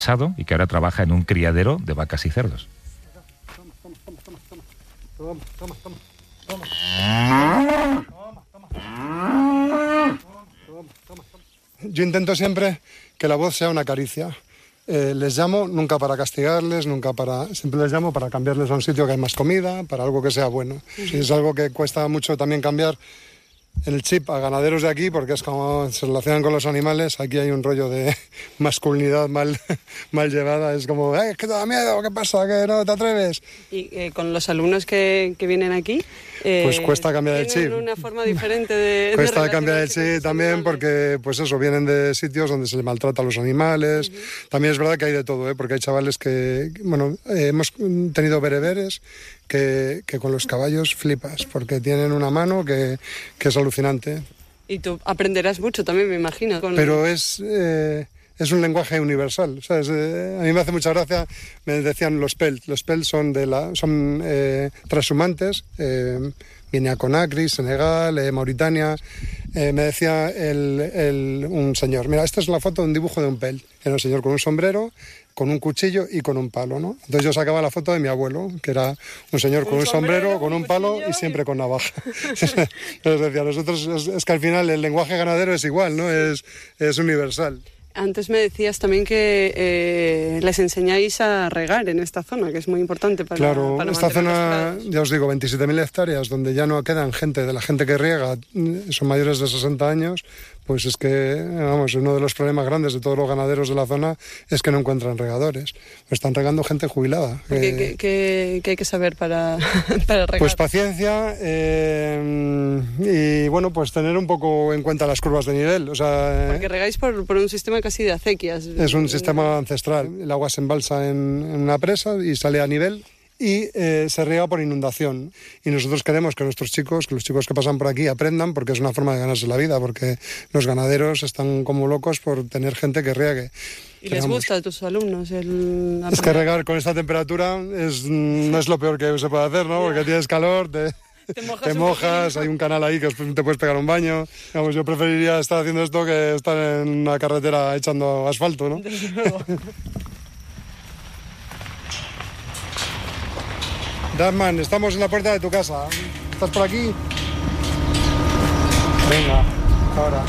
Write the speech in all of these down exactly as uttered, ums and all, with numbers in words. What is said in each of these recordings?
y que ahora trabaja en un criadero de vacas y cerdos. Toma, toma, toma, toma. Yo intento siempre que la voz sea una caricia. Eh, les llamo nunca para castigarles, nunca para... Siempre les llamo para cambiarles a un sitio que hay más comida, para algo que sea bueno. Si es algo que cuesta mucho también cambiar en el chip a ganaderos de aquí, porque es como se relacionan con los animales. Aquí hay un rollo de masculinidad mal, mal llevada. Es como, eh, es que te da miedo, ¿qué pasa? ¿Que no te atreves? Y eh, con los alumnos que, que vienen aquí... Eh, pues cuesta cambiar el chip. Tienen una forma diferente de... Cuesta de cambiar el chip también porque, pues eso, vienen de sitios donde se maltrata a los animales. Uh-huh. También es verdad que hay de todo, ¿eh? Porque hay chavales que... Bueno, eh, hemos tenido bereberes que, que con los caballos flipas, porque tienen una mano que, que es alucinante. Y tú aprenderás mucho también, me imagino. Con... Pero es... Eh, es un lenguaje universal, ¿sabes? Eh, a mí me hace mucha gracia, me decían los pelt. Los pelt son, de la, son eh, transhumantes, eh, Guinea Conakry, Senegal, eh, Mauritania. Eh, me decía el, el, un señor, mira, esta es la foto de un dibujo de un pelt. Era un señor con un sombrero, con un cuchillo y con un palo, ¿no? Entonces yo sacaba la foto de mi abuelo, que era un señor con un, un sombrero, sombrero, con un palo y siempre con navaja. Les decía, nosotros, es, es que al final el lenguaje ganadero es igual, ¿no? Es, es universal. Antes me decías también que eh, les enseñáis a regar en esta zona, que es muy importante para... Claro, para esta zona, los ya os digo, veintisiete mil hectáreas, donde ya no quedan gente, de la gente que riega, son mayores de sesenta años, pues es que, vamos, uno de los problemas grandes de todos los ganaderos de la zona es que no encuentran regadores. Están regando gente jubilada. ¿Qué, eh, ¿qué, qué, qué hay que saber para, para regar? Pues paciencia eh, y, bueno, pues tener un poco en cuenta las curvas de nivel. O sea, porque regáis por, por un sistema casi de acequias. Es un sistema ancestral. El agua se embalsa en, en una presa y sale a nivel y eh, se riega por inundación. Y nosotros queremos que nuestros chicos, que los chicos que pasan por aquí aprendan, porque es una forma de ganarse la vida, porque los ganaderos están como locos por tener gente que riegue. ¿Y les gusta a tus alumnos el Es que regar con esta temperatura es, no es lo peor que se puede hacer, ¿no? Porque tienes calor, te... Te mojas, te mojas hay un canal ahí que te puedes pegar un baño. Vamos, yo preferiría estar haciendo esto que estar en una carretera echando asfalto, ¿no? Desde luego. Darman, estamos en la puerta de tu casa. ¿Estás por aquí? Venga, ahora.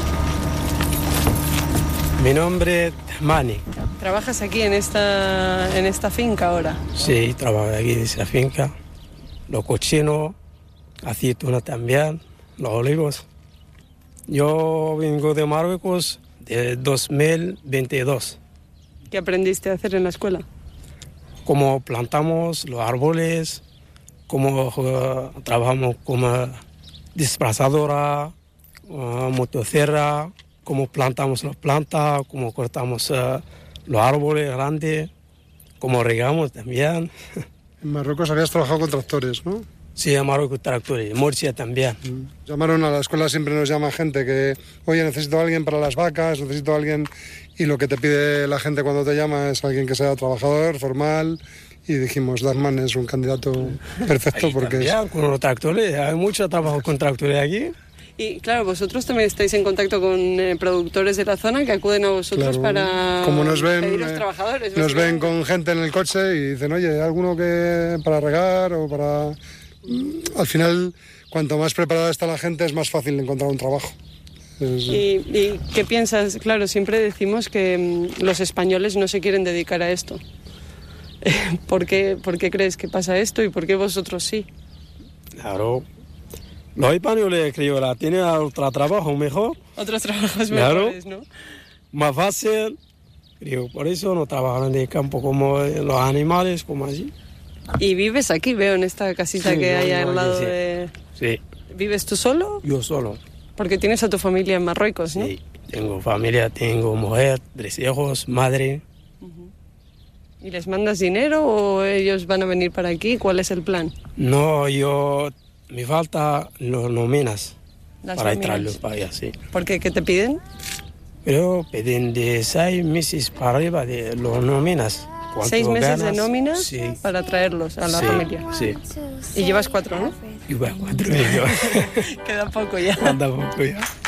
Mi nombre es Mani. ¿Trabajas aquí en esta, en esta finca ahora? Sí, trabajo aquí en esta finca. Los cochinos, aceituna también, los olivos. Yo vengo de Marruecos de dos mil veintidós. ¿Qué aprendiste a hacer en la escuela? Cómo plantamos los árboles, cómo uh, trabajamos como desplazadora, uh, motosierra, cómo plantamos las plantas, cómo cortamos uh, los árboles grandes, cómo regamos también. En Marruecos habías trabajado con tractores, ¿no? Sí, en Marruecos tractores, Murcia también. Mm. Llamaron a la escuela, siempre nos llama gente que, oye, necesito a alguien para las vacas, necesito a alguien... Y lo que te pide la gente cuando te llama es alguien que sea trabajador, formal... Y dijimos, Darman es un candidato perfecto ahí porque... También, es... con los tractores, hay mucho trabajo con tractores aquí. Y claro, vosotros también estáis en contacto con eh, productores de la zona que acuden a vosotros claro, para como nos ven, pediros eh, trabajadores. Nos ven con gente en el coche y dicen, oye, ¿hay alguno que para regar o para...? Al final, cuanto más preparada está la gente, es más fácil encontrar un trabajo. Es... ¿Y, ¿Y qué piensas? Claro, siempre decimos que mmm, los españoles no se quieren dedicar a esto. ¿Por qué, ¿Por qué crees que pasa esto y por qué vosotros sí? Claro, los españoles creo que tienen otro trabajo mejor. Otros trabajos claro, mejores, ¿no? Más fácil, creo, por eso no trabajan en el campo como los animales, como así. ¿Y vives aquí? Veo en esta casita sí, que hay al lado sí. de... Sí. ¿Vives tú solo? Yo solo. Porque tienes a tu familia en Marruecos, ¿no? Sí, tengo familia, tengo mujer, tres hijos, madre... ¿Y les mandas dinero o ellos van a venir para aquí? ¿Cuál es el plan? No, yo... Me falta los nóminas Las para nóminas. traerlos para allá, sí. ¿Por qué? ¿Qué te piden? Pero piden de seis meses para arriba de los nóminas. ¿Seis meses ganas? de nóminas sí. para traerlos a la sí, familia? Sí. Y llevas cuatro, ¿no? Llevo cuatro y yo. Queda poco ya. Queda poco ya.